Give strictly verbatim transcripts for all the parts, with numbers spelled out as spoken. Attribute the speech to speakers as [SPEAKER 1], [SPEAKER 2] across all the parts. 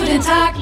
[SPEAKER 1] für den Tag.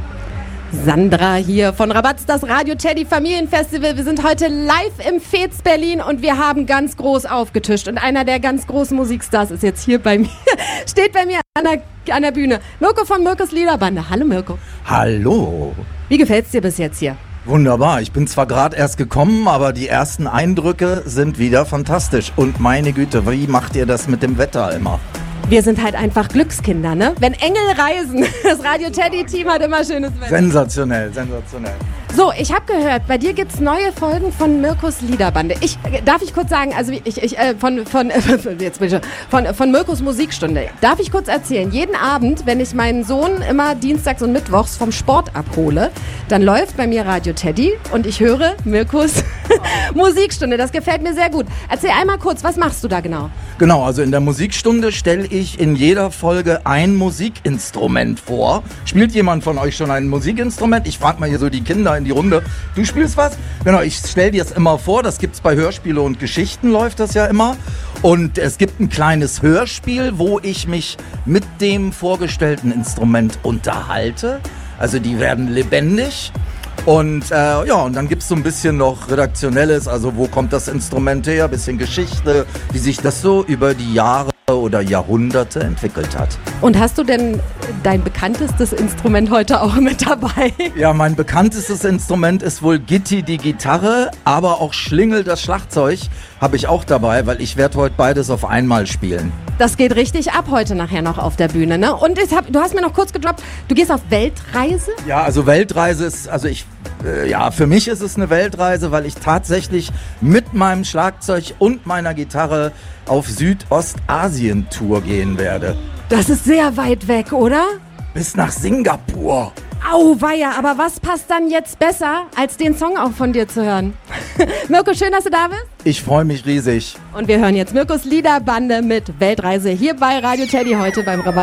[SPEAKER 2] Sandra hier von Rabatz, das Radio Teddy Familienfestival. Wir sind heute live im Fez Berlin und wir haben ganz groß aufgetischt. Und einer der ganz großen Musikstars ist jetzt hier bei mir, steht bei mir an der, an der Bühne. Mirko von Mirkos Liederbande. Hallo Mirko.
[SPEAKER 3] Hallo.
[SPEAKER 2] Wie gefällt's dir bis jetzt hier?
[SPEAKER 3] Wunderbar. Ich bin zwar gerade erst gekommen, aber die ersten Eindrücke sind wieder fantastisch. Und meine Güte, wie macht ihr das mit dem Wetter immer?
[SPEAKER 2] Wir sind halt einfach Glückskinder, ne? Wenn Engel reisen, das Radio Teddy-Team hat immer schönes Wetter.
[SPEAKER 3] Sensationell, sensationell.
[SPEAKER 2] So, ich habe gehört, bei dir gibt's neue Folgen von Mirkos Liederbande. Ich, darf ich kurz sagen, also ich, ich, äh, von, von, äh, jetzt bin ich schon, von, von Mirkos Musikstunde. Darf ich kurz erzählen, jeden Abend, wenn ich meinen Sohn immer dienstags und mittwochs vom Sport abhole, dann läuft bei mir Radio Teddy und ich höre Mirkos Musikstunde. Das gefällt mir sehr gut. Erzähl einmal kurz, was machst du da genau?
[SPEAKER 3] Genau, also in der Musikstunde stelle ich in jeder Folge ein Musikinstrument vor. Spielt jemand von euch schon ein Musikinstrument? Ich frage mal hier so die Kinder in die Runde. Du spielst was? Genau, ich stelle dir es immer vor. Das gibt's bei Hörspiele und Geschichten, läuft das ja immer. Und es gibt ein kleines Hörspiel, wo ich mich mit dem vorgestellten Instrument unterhalte. Also die werden lebendig. Und äh, ja, und dann gibt's so ein bisschen noch Redaktionelles, also wo kommt das Instrument her, bisschen Geschichte, wie sich das so über die Jahre oder Jahrhunderte entwickelt hat.
[SPEAKER 2] Und hast du denn dein bekanntestes Instrument heute auch mit dabei?
[SPEAKER 3] Ja, mein bekanntestes Instrument ist wohl Gitti, die Gitarre, aber auch Schlingel, das Schlagzeug, habe ich auch dabei, weil ich werde heute beides auf einmal spielen.
[SPEAKER 2] Das geht richtig ab heute nachher noch auf der Bühne, ne? Und ich hab, du hast mir noch kurz gedroppt, du gehst auf Weltreise?
[SPEAKER 3] Ja, also Weltreise ist, also ich, äh, ja, für mich ist es eine Weltreise, weil ich tatsächlich mit meinem Schlagzeug und meiner Gitarre auf Südostasien-Tour gehen werde.
[SPEAKER 2] Das ist sehr weit weg, oder?
[SPEAKER 3] Bis nach Singapur.
[SPEAKER 2] Auweia, aber was passt dann jetzt besser, als den Song auch von dir zu hören? Mirko, schön, dass du da bist.
[SPEAKER 3] Ich freue mich riesig.
[SPEAKER 2] Und wir hören jetzt Mirkos Liederbande mit Weltreise hier bei Radio Teddy heute beim Rabatt.